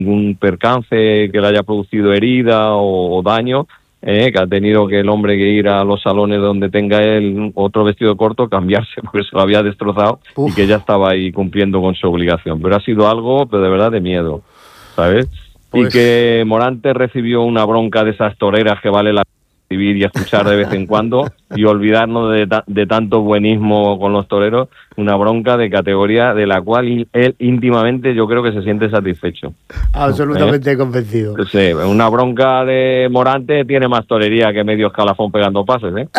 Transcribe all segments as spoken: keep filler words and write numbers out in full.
ningún percance que le haya producido herida o, o daño, eh, que ha tenido que el hombre que ir a los salones donde tenga él otro vestido corto, cambiarse porque se lo había destrozado. Uf. Y que ya estaba ahí cumpliendo con su obligación. Pero ha sido algo, pero de verdad, de miedo, ¿sabes? Pues... Y que Morante recibió una bronca de esas toreras que vale la vivir y escuchar de vez en cuando y olvidarnos de, ta- de tanto buenismo con los toreros, una bronca de categoría de la cual él íntimamente yo creo que se siente satisfecho. Absolutamente ¿Eh? convencido. Sí, una bronca de Morante tiene más torería que medio escalafón pegando pases, ¿eh?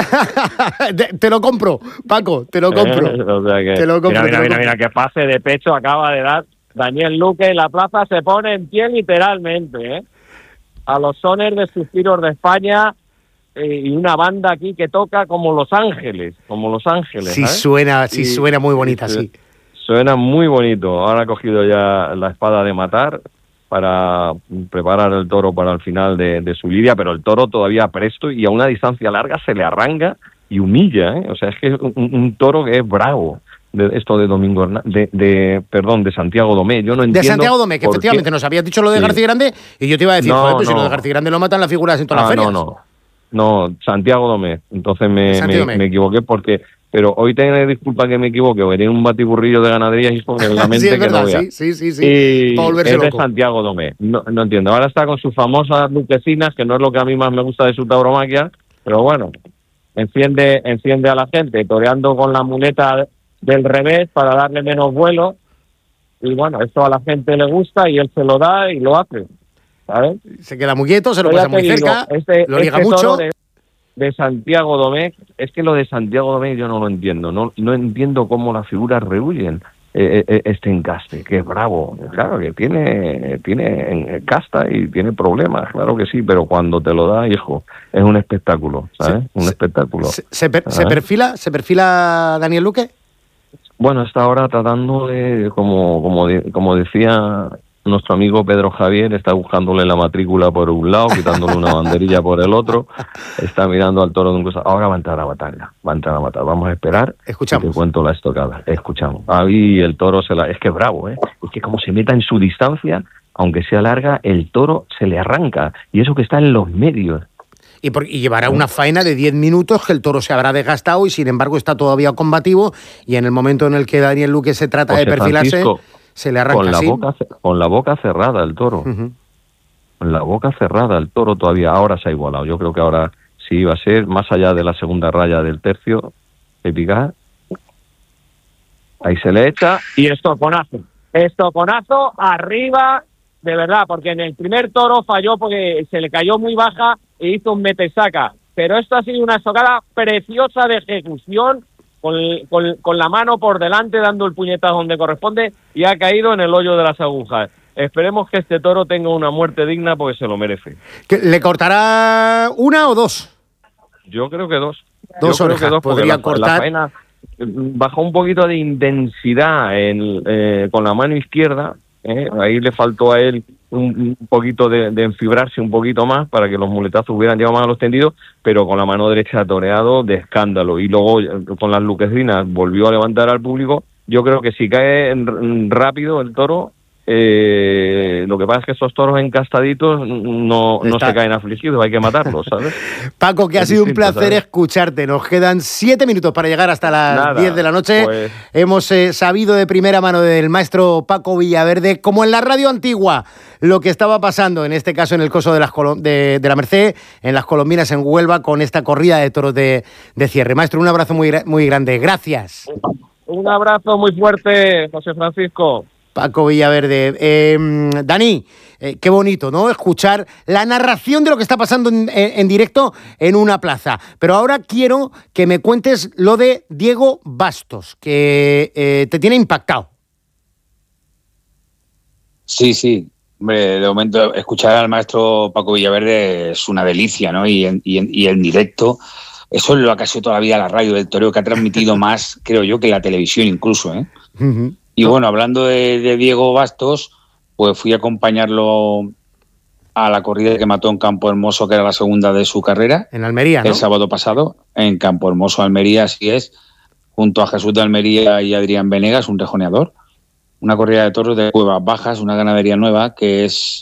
te, te lo compro, Paco, te lo compro. ¿Eh? O sea que, te lo compro. Mira, mira, lo mira, compro. mira, qué pase de pecho acaba de dar Daniel Luque en la plaza, se pone en pie literalmente, ¿eh? A los sones de Suspiros de España. Eh, y una banda aquí que toca como Los Ángeles, como Los Ángeles. Sí, ¿sabes? suena, sí y, suena muy bonita, sí. sí. Suena muy bonito. Ahora ha cogido ya la espada de matar para preparar el toro para el final de, de su lidia, pero el toro todavía presto y a una distancia larga se le arranca y humilla, ¿eh? O sea, es que es un, un toro que es bravo. De esto de Domingo de, de perdón de Santiago Domé, yo no entiendo de Santiago Domé, que efectivamente nos habías dicho lo de sí. García Grande y yo te iba a decir, no, joder, pues no. si lo de García Grande lo matan las figuras en todas ah, las ferias. No, no, no, Santiago Domé, entonces me, me, me equivoqué porque, pero hoy te disculpa que me equivoque, porque tiene un batiburrillo de ganadería y con la mente sí, es que verdad, no vea. Sí, sí, sí, sí. Y Para volverse es de loco. Santiago Domé, no, no entiendo, ahora está con sus famosas luquecinas, que no es lo que a mí más me gusta de su tauromaquia, pero bueno, enciende, enciende a la gente, toreando con la muleta del revés para darle menos vuelo, y bueno, esto a la gente le gusta y él se lo da y lo hace, ¿sabes? Se queda muy quieto, se lo Pero pasa muy digo, cerca, este, lo liga este mucho. De, de Santiago Domé, es que lo de Santiago Domé yo no lo entiendo, no, no entiendo cómo las figuras rehuyen eh, eh, este encaste, que es bravo, claro que tiene, tiene casta y tiene problemas, claro que sí, pero cuando te lo da, hijo, es un espectáculo, ¿sabes? Un se, espectáculo. Se, se, per, ¿se perfila, se perfila Daniel Luque? Bueno, está ahora tratando de, como, como, de, como decía nuestro amigo Pedro Javier, está buscándole la matrícula por un lado, quitándole una banderilla por el otro, está mirando al toro de un costado. Ahora va a entrar a batalla, va a entrar a matar. Vamos a esperar. Escuchamos. Y te cuento la estocada. Escuchamos. Ahí el toro se la... Es que es bravo, ¿eh? Es que como se meta en su distancia, aunque sea larga, el toro se le arranca. Y eso que está en los medios. Y, por, y llevará una faena de diez minutos que el toro se habrá desgastado y sin embargo está todavía combativo y en el momento en el que Daniel Luque se trata José de perfilarse Francisco, se le arranca con la así. boca con la boca cerrada el toro. Uh-huh. Con la boca cerrada el toro todavía ahora se ha igualado. Yo creo que ahora sí va a ser más allá de la segunda raya del tercio de picar. Ahí se le echa y estoconazo. Estoconazo arriba, de verdad, porque en el primer toro falló porque se le cayó muy baja e hizo un metesaca, pero esto ha sido una estocada preciosa de ejecución, con, con, con la mano por delante dando el puñetazo donde corresponde y ha caído en el hoyo de las agujas. Esperemos que este toro tenga una muerte digna porque se lo merece. ¿Le cortará una o dos? Yo creo que dos. Dos Yo orejas, creo que dos, podría la, cortar... La faena bajó un poquito de intensidad en, eh, con la mano izquierda. ¿Eh? Ahí le faltó a él un, un poquito de, de enfibrarse un poquito más para que los muletazos hubieran llegado más a los tendidos, pero con la mano derecha toreado de escándalo y luego con las luquecinas volvió a levantar al público. Yo creo que si cae en, en rápido el toro, eh, lo que pasa es que esos toros encastaditos no, no se caen afligidos, hay que matarlos, ¿sabes? Paco, que es ha sido distinto, un placer ¿sabes? escucharte. Nos quedan siete minutos para llegar hasta las Nada, diez de la noche. Pues... Hemos eh, sabido de primera mano del maestro Paco Villaverde, como en la radio antigua, lo que estaba pasando, en este caso en el coso de, las Colo- de, de la Merced, en las Colombinas en Huelva, con esta corrida de toros de, de cierre. Maestro, un abrazo muy, muy grande. Gracias. Un abrazo muy fuerte, José Francisco. Paco Villaverde. Eh, Dani, eh, qué bonito, ¿no? Escuchar la narración de lo que está pasando en, en, en directo en una plaza. Pero ahora quiero que me cuentes lo de Diego Bastos, que eh, te tiene impactado. Sí, sí. Hombre, de momento escuchar al maestro Paco Villaverde es una delicia, ¿no? Y en, y en, y en directo, eso es lo que ha sido toda la vida la radio del toreo, que ha transmitido más, creo yo, que la televisión incluso, ¿eh? Uh-huh. Y bueno, hablando de, de Diego Bastos, pues fui a acompañarlo a la corrida que mató en Campo Hermoso, que era la segunda de su carrera. En Almería, ¿no? El sábado pasado, en Campo Hermoso, Almería, así es, junto a Jesús de Almería y Adrián Venegas, un rejoneador. una corrida de toros de Cuevas Bajas, una ganadería nueva que es